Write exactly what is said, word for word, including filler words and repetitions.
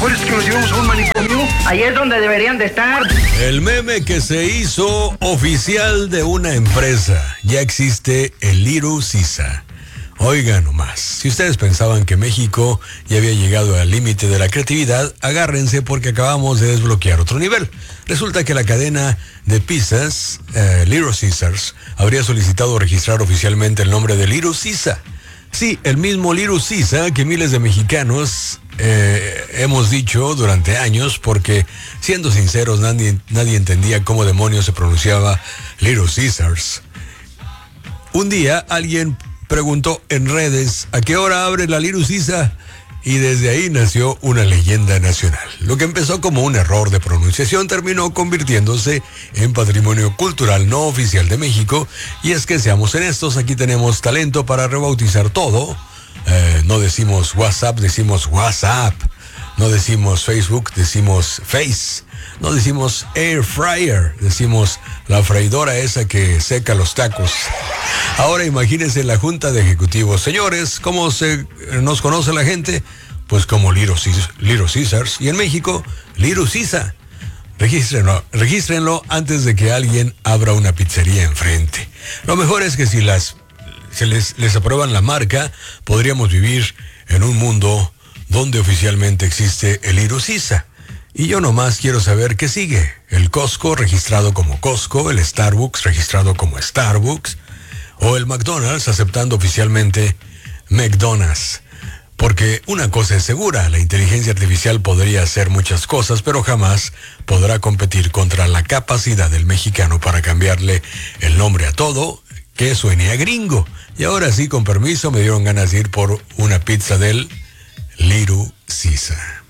mejor es que nos llevemos a un manicomio. Ahí es donde deberían de estar. El meme que se hizo oficial de una empresa. Ya existe el Little Caesar. Oigan nomás, si ustedes pensaban que México ya había llegado al límite de la creatividad, agárrense porque acabamos de desbloquear otro nivel. Resulta que la cadena de pizzas, eh, Little Caesars, habría solicitado registrar oficialmente el nombre de Little Caesar. Sí, el mismo Little Caesar que miles de mexicanos eh, hemos dicho durante años, porque, siendo sinceros, nadie, nadie entendía cómo demonios se pronunciaba Little Caesars. Un día alguien preguntó en redes a qué hora abre la Little Caesar, y desde ahí nació una leyenda nacional. Lo que empezó como un error de pronunciación terminó convirtiéndose en patrimonio cultural no oficial de México. Y es que, seamos honestos, aquí tenemos talento para rebautizar todo. Eh, no decimos WhatsApp, decimos WhatsApp. No decimos Facebook, decimos Face. No decimos Air Fryer, decimos la freidora esa que seca los tacos. Ahora imagínense la junta de ejecutivos. Señores, ¿cómo se nos conoce la gente? Pues como Little, Little Caesars. Y en México, Little Caesar. Regístrenlo, regístrenlo antes de que alguien abra una pizzería enfrente. Lo mejor es que si las se les, les aprueban la marca, podríamos vivir en un mundo donde oficialmente existe el Little Caesar. Y yo nomás quiero saber qué sigue. El Costco registrado como Costco, el Starbucks registrado como Starbucks, o el McDonald's aceptando oficialmente McDonald's. Porque una cosa es segura, la inteligencia artificial podría hacer muchas cosas, pero jamás podrá competir contra la capacidad del mexicano para cambiarle el nombre a todo que suene a gringo. Y ahora sí, con permiso, me dieron ganas de ir por una pizza del Little Caesar.